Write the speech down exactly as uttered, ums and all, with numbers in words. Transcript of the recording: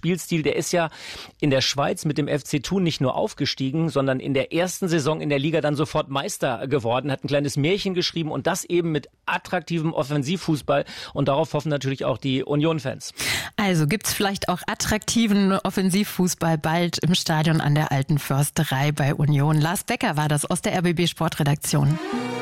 Spielstil, der ist ja in der Schweiz mit dem F C Thun nicht nur aufgestiegen, sondern in der ersten Saison in der Liga dann sofort Meister geworden, hat ein kleines Märchen geschrieben und das eben mit attraktivem Offensivfußball und darauf hoffen natürlich auch die Union-Fans. Also gibt's vielleicht auch attraktiven Offensivfußball bald im Stadion an der Alten Försterei bei Union. Lars Becker war das aus der R B B Sportredaktion.